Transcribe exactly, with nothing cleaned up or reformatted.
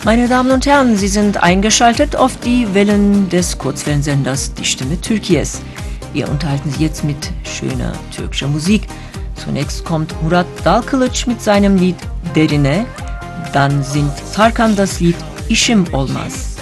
Meine Damen und Herren, Sie sind eingeschaltet auf die Wellen des Kurzwellensenders Die Stimme Türkiye's. Wir unterhalten Sie jetzt mit schöner türkischer Musik. Zunächst kommt Murat Dalkılıç mit seinem Lied Derine. Dann singt Tarkan das Lied İşim Olmaz.